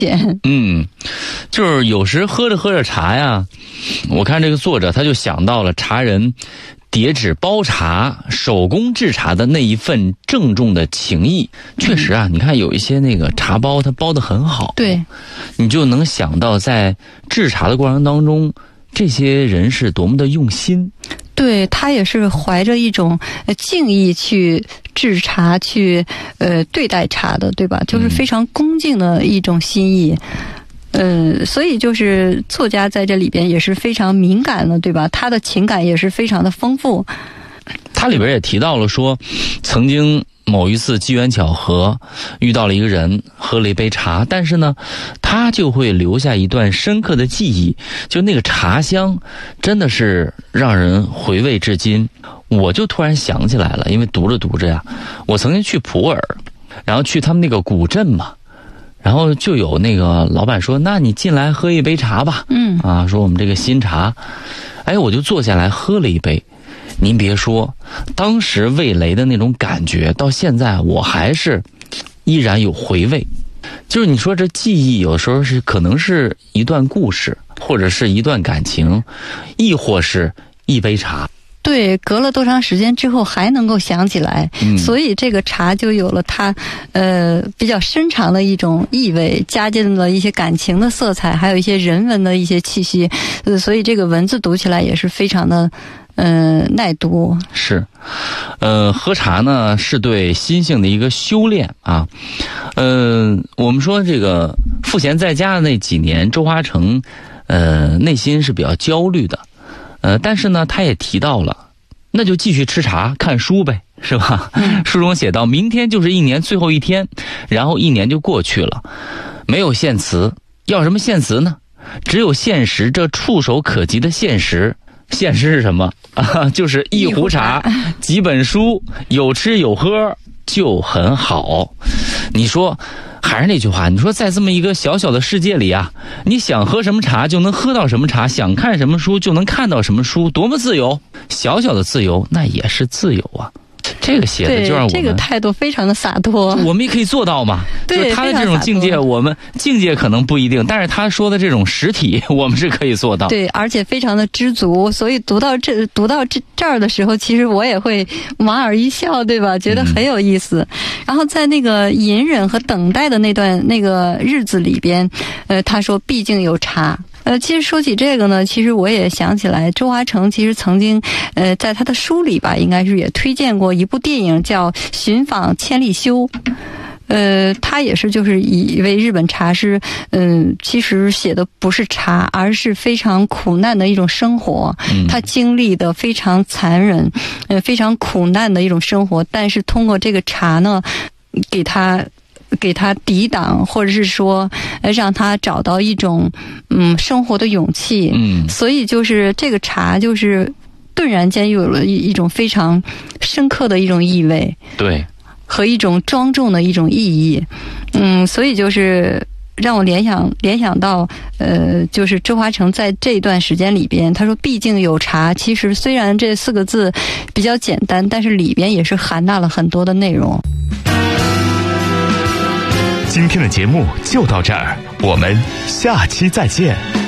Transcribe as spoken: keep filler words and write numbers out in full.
嗯，就是有时喝着喝着茶呀，我看这个作者他就想到了茶人叠纸包茶、手工制茶的那一份郑重的情谊。确实啊，你看有一些那个茶包，它包得很好， 对， 你就能想到在制茶的过程当中，这些人是多么的用心。 对，他也是怀着一种敬意去制茶，去呃对待茶的，对吧？就是非常恭敬的一种心意。嗯、呃，所以就是作家在这里边也是非常敏感的，对吧？他的情感也是非常的丰富。 他里边也提到了说，曾经某一次机缘巧合遇到了一个人，喝了一杯茶，但是呢他就会留下一段深刻的记忆，就那个茶香真的是让人回味至今。我就突然想起来了，因为读着读着呀，我曾经去普洱，然后去他们那个古镇嘛，然后就有那个老板说，那你进来喝一杯茶吧。嗯啊，说我们这个新茶。哎，我就坐下来喝了一杯。您别说，当时味蕾的那种感觉，到现在我还是依然有回味。就是你说这记忆有时候是可能是一段故事，或者是一段感情，亦或是一杯茶。 对，隔了多长时间之后还能够想起来，嗯、所以这个茶就有了它呃比较深长的一种意味，加进了一些感情的色彩，还有一些人文的一些气息，呃，所以这个文字读起来也是非常的嗯、呃、耐读。 是，呃，喝茶呢是对心性的一个修炼啊。嗯、呃，我们说这个赋闲在家的那几年，周华成呃内心是比较焦虑的。呃，但是呢，他也提到了，那就继续吃茶看书呗，是吧？嗯、书中写到，明天就是一年最后一天，然后一年就过去了，没有献词，要什么献词呢？只有现实，这触手可及的现实。现实是什么啊？就是一壶茶，几本书，有吃有喝就很好。你说。还是那句话，你说在这么一个小小的世界里啊，你想喝什么茶就能喝到什么茶，想看什么书就能看到什么书，多么自由！小小的自由，那也是自由啊。这个写的就让我们这个态度非常的洒脱， 我们也可以做到嘛。 对， 就是他的这种境界，我们境界可能不一定，但是他说的这种实体，我们是可以做到。 对，而且非常的知足，所以读到这读到这这儿的时候，其实我也会莞尔一笑，对吧？觉得很有意思。嗯、然后在那个隐忍和等待的那段那个日子里边，呃，他说毕竟有茶。呃，其实说起这个呢，其实我也想起来，周华成其实曾经，呃，在他的书里吧，应该是也推荐过一部电影叫《寻访千利休》。呃，他也是就是一位日本茶师，嗯、呃，其实写的不是茶，而是非常苦难的一种生活。嗯、他经历的非常残忍，呃，非常苦难的一种生活，但是通过这个茶呢，给他。给他抵挡，或者是说，呃，让他找到一种嗯生活的勇气。嗯，所以就是这个茶，就是顿然间有了一一种非常深刻的一种意味， 对， 和一种庄重的一种意义。嗯，所以就是让我联想联想到，呃，就是周华成在这段时间里边，他说“毕竟有茶”，其实虽然这四个字比较简单，但是里边也是含纳了很多的内容。 今天的节目就到这儿，我们下期再见。